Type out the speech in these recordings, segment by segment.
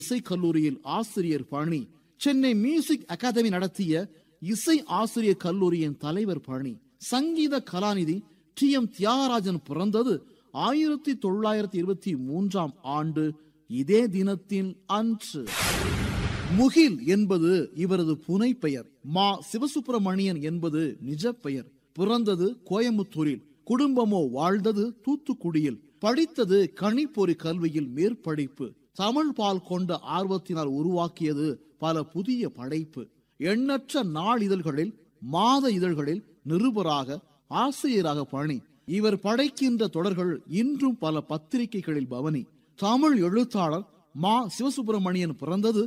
இசை கல்லூரியில் ஆசிரியர் பணி, சென்னை மியூசிக் அகாடமி நடத்திய இசை ஆசிரியர் கல்லூரியின் தலைவர் பணி, சங்கீத கலாநிதி TM தியாகராஜன் பிறந்தது 1923 ஆண்டு இதே தினத்தில் அன்று. முகில் என்பது இவரது புனைப்பெயர். மா சிவசுப்பிரமணியன் என்பது நிஜ பெயர். பிறந்தது கோயம்புத்தூரில், குடும்பமோ வாழ்ந்தது தூத்துக்குடியில். படித்தது கணிப்பொறி கல்வியில் மேற்படிப்பு. தமிழ் பால் கொண்ட ஆர்வத்தினால் உருவாக்கியது பல புதிய படைப்பு. எண்ணற்ற நாளிதழ்களில், மாத இதழ்களில் நிருபராக, ஆசிரியராக பணி. இவர் படைக்கின்ற தொடர்கள் இன்றும் பல பத்திரிகைகளில் பவனி. தமிழ் எழுத்தாளர் மா சிவசுப்பிரமணியன் பிறந்தது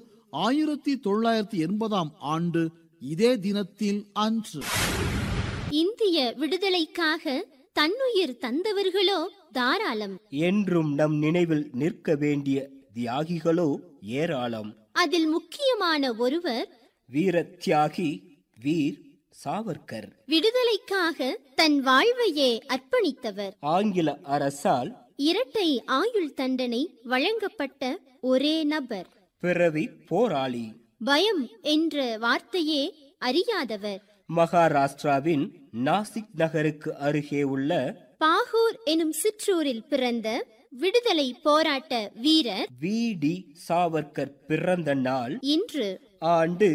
1980 ஆண்டு இதே தினத்தில் அன்று. இந்திய விடுதலைக்காக தன்னுயிர் தந்தவர்களோ தாராளம். என்றும் நம் நினைவில் நிற்க வேண்டிய தியாகிகளோ ஏராளம். அதில் முக்கியமான ஒருவர் வீர தியாகி வீர் சாவர்கர். விடுதலைக்காக தன் வாழ்வையே அர்ப்பணித்தவர். ஆங்கில அரசால் இரட்டை ஆயுள் தண்டனை வழங்கப்பட்ட ஒரே நபர். பிறவி போராளி. பயம் என்ற வார்த்தையே அறியாதவர். மகாராஷ்டிராவின் நாசிக் நகருக்கு அருகே உள்ள பாகூர் எனும் சிற்றூரில் பிறந்த விடுதலை போராட்ட வீரர் VD சாவர்கர் பிறந்த நாள் இன்று. ஆண்டு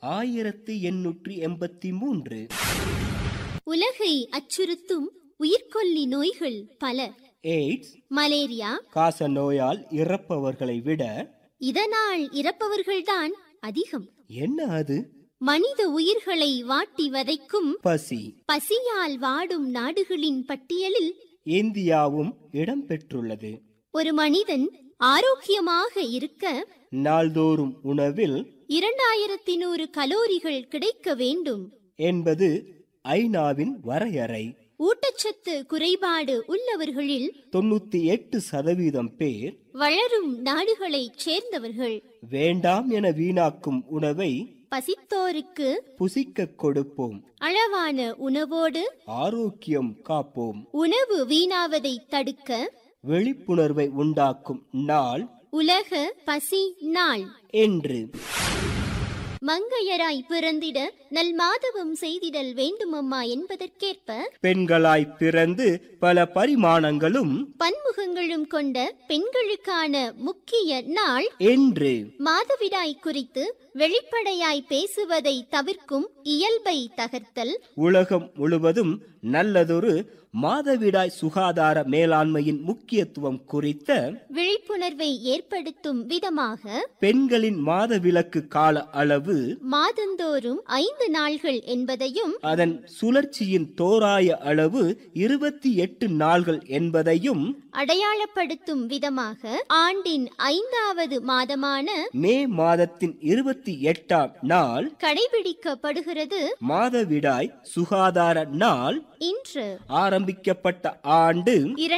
1883. உலகை அச்சுறுத்தும் உயிர்கொல்லி நோய்கள் பல. எய்ட்ஸ், மலேரியா, காச நோயால் இறப்பவர்களை விட இதனால் இறப்பவர்கள்தான் அதிகம். என்ன அது? மனித உயிர்களை வாட்டி வதைக்கும் பசி. பசியால் வாடும் நாடுகளின் பட்டியலில் இந்தியாவும் இடம் பெற்றுள்ளது. ஒரு மனிதன் ஆரோக்கியமாக இருக்க நாள்தோறும் உணவில் 2100 கலோரிகள் கிடைக்க வேண்டும் என்பது ஐநாவின் வரையறை. ஊட்டச்சத்து குறைபாடு உள்ளவர்களில் 98% பேர் வளரும் நாடுகளைச் சேர்ந்தவர்கள். வேண்டாம் என வீணாக்கும் உணவை பசித்தோருக்கு புசிக்க கொடுப்போம். அளவான உணவோடு ஆரோக்கியம் காப்போம். உணவு வீணாவதை தடுக்க விழிப்புணர்வை உண்டாக்கும் நாள் உலக பசி நாள் என்று. மங்கையராய் பிறந்திட நல் மாதவம் செய்திடல் வேண்டுமம்மா என்பதற்கேற்ப பெண்களாய் பிறந்து பல பரிமாணங்களும் பன்முகங்களும் கொண்ட பெண்களுக்கான முக்கிய நாள் என்று. மாதவிடாய் குறித்து வெளிப்படையாய் பேசுவதை தவிர்க்கும் இயல்பை தகர்த்தல். உலகம் முழுவதும் நல்லதொரு மாதவிடாய் சுகாதார மேலாண்மையின் முக்கியத்துவம் குறித்த விழிப்புணர்வை ஏற்படுத்தும் விதமாக பெண்களின் மாதவிலக்கு கால அளவு மாதந்தோறும் 5 நாள்கள் என்பதையும் அதன் சுழற்சியின் தோராய அளவு 28 நாள்கள் என்பதையும் அடையாளப்படுத்தும் விதமாக ஆண்டின் 5வது மாதமான மே மாதத்தின் 28ஆம் நாள் கடைபிடிக்கப்படுகிறது. மாதவிடாய் சுகாதார நாள் இன்று. ஆரம்பிக்கப்பட்ட ஆண்டு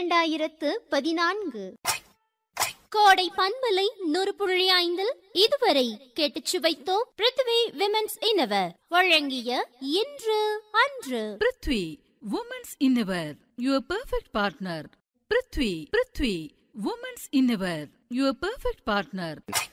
2014. கோடை பண்பலை 100.5 இதுவரை கேட்டுச் சுவைத்தோம். பிருத்வி விமென்ஸ் இன்னவர் வழங்கிய இன்று அன்று. Prithvi women's இன்னவர் your perfect partner. Prithvi women's இன்னவர் your perfect partner.